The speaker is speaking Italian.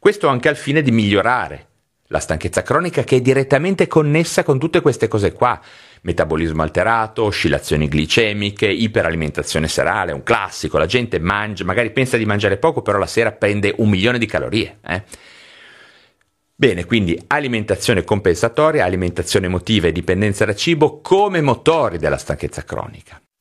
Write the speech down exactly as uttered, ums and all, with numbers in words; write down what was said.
Questo anche al fine di migliorare la stanchezza cronica, che è direttamente connessa con tutte queste cose qua: metabolismo alterato, oscillazioni glicemiche, iperalimentazione serale, un classico. La gente mangia, magari pensa di mangiare poco, però la sera prende un milione di calorie. Eh? Bene, quindi alimentazione compensatoria, alimentazione emotiva e dipendenza da cibo come motori della stanchezza cronica.